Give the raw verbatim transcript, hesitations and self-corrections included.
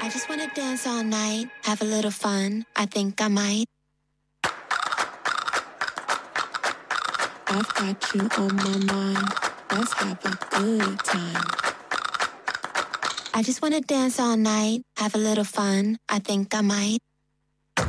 I just wanna dance all night, have a little fun. I think I might. I've got you on my mind. Let's have a good time. I just wanna dance all night, have a little fun. I think I might.